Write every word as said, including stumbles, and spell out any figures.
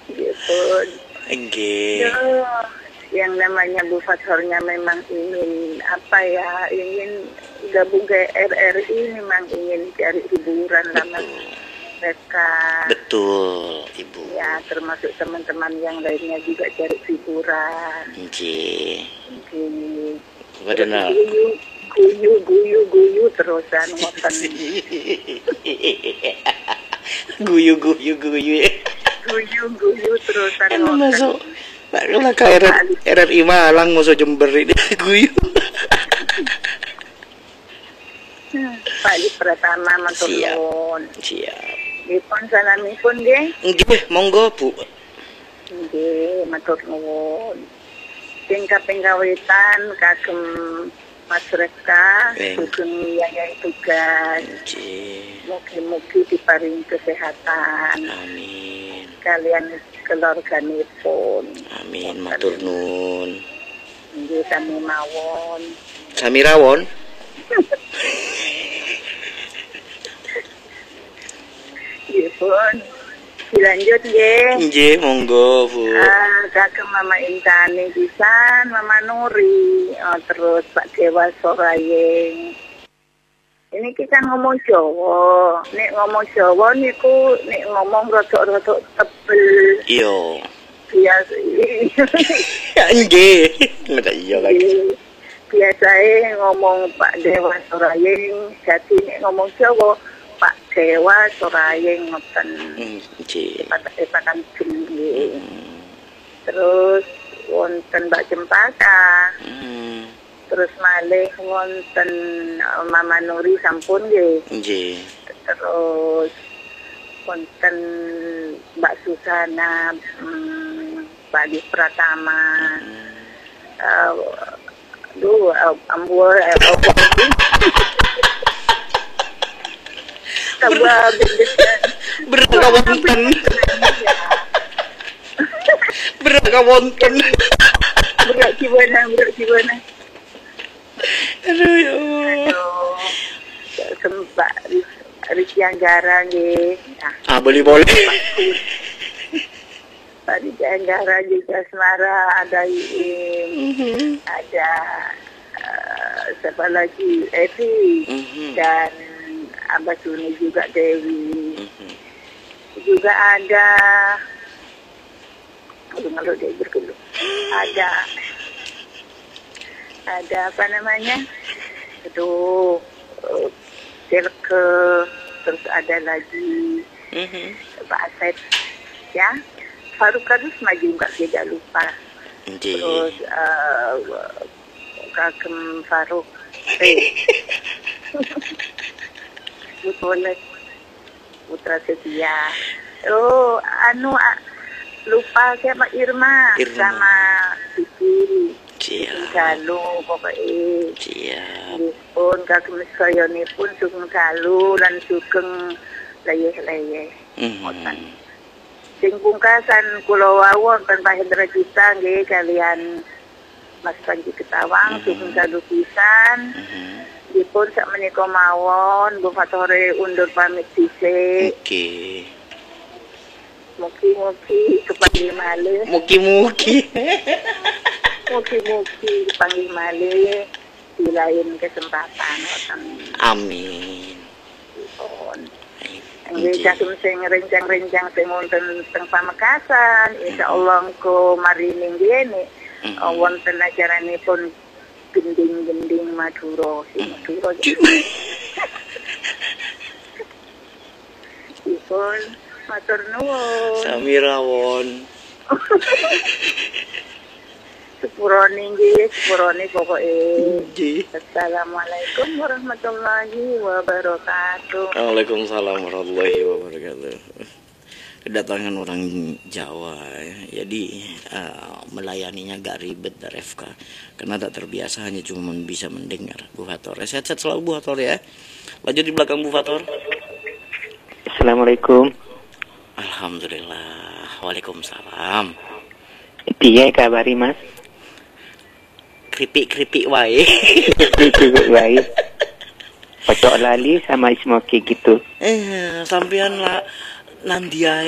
Gitu. Nggih. Yang namanya Bu Fathornya memang ingin apa ya, ingin gabung ke R R I, memang ingin cari hiburan lah mas mereka. Betul, Ibu. Ya, termasuk teman-teman yang lainnya juga cari hiburan. Nggih. Nggih. Wadana. Guyu, guyu, guyu, guyu terusan ngoten. Guyu, guyu, guyu. Guyu, guyu terusan Anu ngoten. masuk. Lah ka R R I Malang masuk Jember ini guyu. Pak Di Pratama matur Siap. nuwun. Siap. Dipun salamipun nggih. Nggih, monggo Bu. Nggih, matur nuwun. Sing kaping kawitan kagem Mas Reka, Eh. sugeng yayai tugas. Nggih. Mugi-mugi diparingi kesehatan Amin. kalian keluarganipun. Amin, matur nuwun. Nggih sami mawon. Sami rawon. Nggih pun. Dilanjut nggih. Nggih, monggo Bu. Ah, kagem Mama Intani pisan, Mama Nuri, oh, terus Pak Dewa Sorayeng. Ini kita ngomong Jawa. Nek ngomong Jawa niku nek ngomong rodok-rodok tebel. Iya. Biasa. Nggih. Nggak iya lagi. Biasanya ngomong Pak Dewa Sorayeng, jadi nek ngomong Jawa Pak Dewa Sorayeng ngoten. Nggih. Epatan nggih. Terus wonten Mbak Cempaka. Hmm. Terus malih wonten uh, Mama Nuri sampun nggih. Nggih. Terus wonten Mbak Susana, hmm, Pak Di Pratama. Uh, duh, uh, ambur, uh, apa ini? Tambah bedekan. Berat kawonten. Berat kawonten. Berat gimana, berat gimana? Aduh ya Allah. Aduh, sembah Riki Anggara nggih. Nah, Ah, boleh boleh. Pak Riki Anggara juga Semara, ada Iim, Mhm. ada uh, siapa lagi Evi Mhm. dan Abah Suni juga Dewi. Mhm. Juga ada aduh malu deh berkeluh. Ada ada apa namanya? Itu uh, Silke, terus ada lagi Mhm. Pak Asep, ya. Faruk Karisma juga tidak lupa. Nggih. Terus uh, kagem Faruk, eh, Butolet, Putra Setia. Oh, anu ah, lupa siapa Irma, Irma. sama Vicky. Siap. Galuh pokoknya. Siap. Pun kagem sayonipun sugeng galuh lan sugeng leyeh-leyeh. Ngoten. Mhm. Sing pungkasan kula wau wonten Pak Hendra Cita nggih kalian Mas Panji Ketawang sugeng galuh pisan. Mhm. Dipun sakmenika mawon Bu Fathore undur pamit dhisik. Oke. Mugi-mugi kepanggih malih. Mugi-mugi. Mugi-mugi kepanggih malih di lain kesempatan ngoten. Amin. Dipun. Nggih. Nggih kagem sing rencang-rencang sing wonten teng Pamekasan, insyaallah engko marini ngene wonten ajaranipun gending-gending Madura, si Madura. Dipun matur nuwun. Sami rawon. Sepurone nggih, sepurone pokoke. Nggih. Assalamualaikum warahmatullahi wabarakatuh. Waalaikumsalam warahmatullahi wabarakatuh. Kedatangan orang Jawa ya. Jadi uh, melayaninya gak ribet dari F K karena tak terbiasa, hanya cuma bisa mendengar. Bu Fathor, sehat-sehat selalu Bu Fathor ya. Lanjut di belakang Bu Fathor. Assalamualaikum. Alhamdulillah. Waalaikumsalam. Piye kabari Mas? Keripik-keripik wae. Keripik wae. Pocok lali sama smoky gitu. Eh, sampean lah nanti